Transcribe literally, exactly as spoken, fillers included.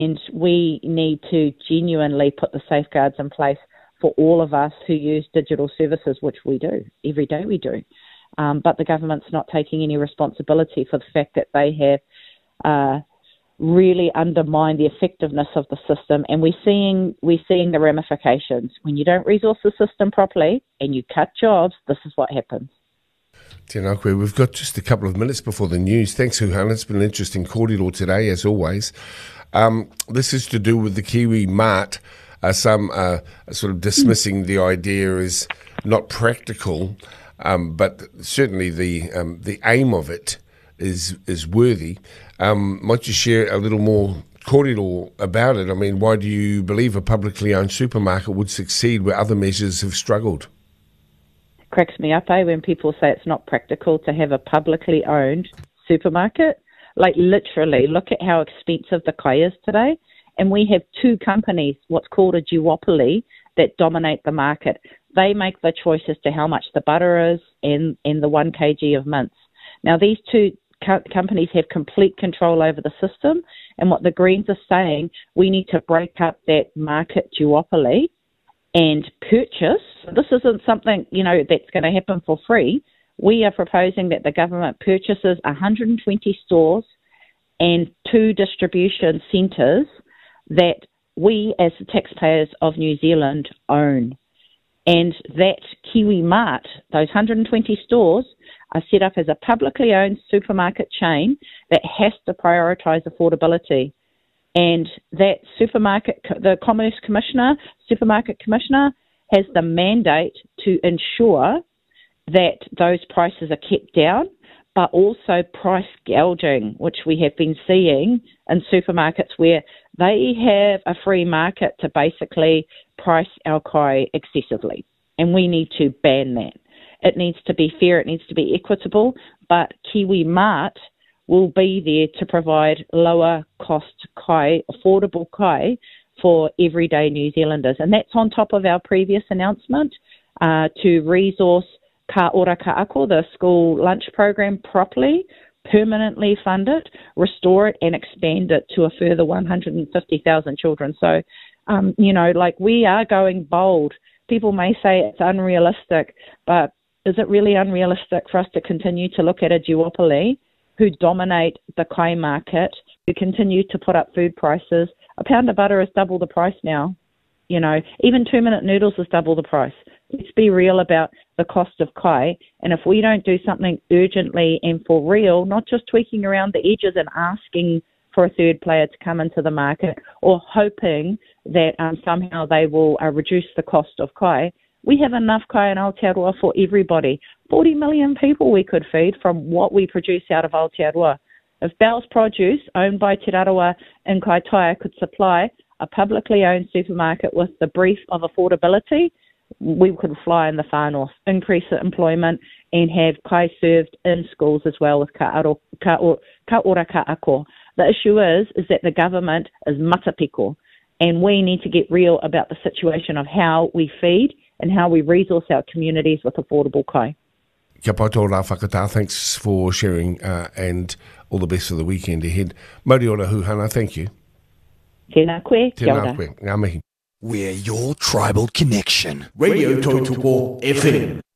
And we need to genuinely put the safeguards in place for all of us who use digital services, which we do. Every day we do. Um, but the government's not taking any responsibility for the fact that they have uh, really undermined the effectiveness of the system. And we're seeing, we're seeing the ramifications. When you don't resource the system properly and you cut jobs, this is what happens. Tēnā koe. We've got just a couple of minutes before the news. Thanks, Huhana. It's been an interesting kōrero today, as always. Um, this is to do with the Kiwi Mart. Uh, some uh, sort of dismissing the idea as not practical, um, but certainly the um, the aim of it is is worthy. Um, might you share a little more kōrero about it? I mean, why do you believe a publicly owned supermarket would succeed where other measures have struggled? Cracks me up, eh, when people say it's not practical to have a publicly owned supermarket. Like, literally, look at how expensive the kai is today. And we have two companies, what's called a duopoly, that dominate the market. They make the choice as to how much the butter is and, and the one kilogram of mince. Now, these two co- companies have complete control over the system. And what the Greens are saying, we need to break up that market duopoly and purchase. This isn't something, you know, that's going to happen for free. We are proposing that the government purchases one hundred twenty stores and two distribution centres that we as the taxpayers of New Zealand own. And that Kiwi Mart, those one hundred twenty stores, are set up as a publicly owned supermarket chain that has to prioritise affordability. And that supermarket, the Commerce Commissioner, Supermarket Commissioner, has the mandate to ensure that those prices are kept down, but also price gouging, which we have been seeing in supermarkets where they have a free market to basically price our kai excessively. And we need to ban that. It needs to be fair, it needs to be equitable, but Kiwi Mart will be there to provide lower cost kai, affordable kai for everyday New Zealanders. And that's on top of our previous announcement uh, to resource Ka Ora Ka Ako, the school lunch program, properly, permanently fund it, restore it and expand it to a further one hundred fifty thousand children. So, um, you know, like, we are going bold. People may say it's unrealistic, but is it really unrealistic for us to continue to look at a duopoly who dominate the kai market, who continue to put up food prices? A pound of butter is double the price now. You know, even two-minute noodles is double the price. Let's be real about the cost of kai. And if we don't do something urgently and for real, not just tweaking around the edges and asking for a third player to come into the market or hoping that um, somehow they will uh, reduce the cost of kai, we have enough kai in Aotearoa for everybody. forty million people we could feed from what we produce out of Aotearoa. If Bell's Produce, owned by Te Raroa in Kaitaia, could supply a publicly owned supermarket with the brief of affordability, we could fly in the far north, increase the employment and have kai served in schools as well with Ka, aro, ka, or, ka Ora Ka Ako. The issue is, is that the government is matapiko, and we need to get real about the situation of how we feed and how we resource our communities with affordable kai. Kia poto rā whakatā. Thanks for sharing uh, and all the best for the weekend ahead. Mauri ora Huhana, thank you. Tēnā koe, kia ora. Tēnā koe, ngā mihi. We're your tribal connection. Radio Totopo F M.